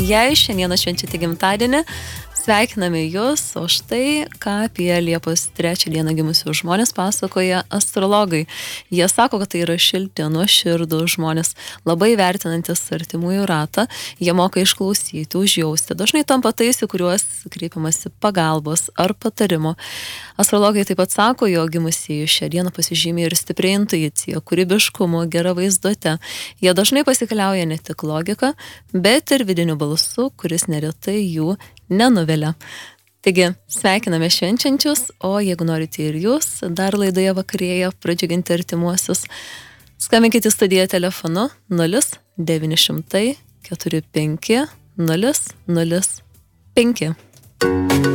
Jei šiandieną švenčiate gimtadienį, sveikiname jūs, o štai ką apie Liepos 3 dieną gimusius žmonės pasakoja astrologai. Jie sako, kad tai yra šilti, nuoširdų žmonės, labai vertinantis artimųjų ratą, jie moka išklausyti, užjausti, dažnai tampa tais, į kuriuos kreipiamasi pagalbos ar patarimo. Astrologai taip pat sako, jo gimusieji šią dieną pasižymė ir stipriai intuicija, kūrybiškumu, gera vaizduote. Jie dažnai pasikliauja ne tik logika, bet ir vidiniu balsu, kuris neretai jų nenuvelia. Taigi, sveikiname švenčiančius, o jeigu norite ir jūs dar laidoje vakarėje pradžiuginti artimuosius, skambinkite į studiją telefonu 0900 45 005.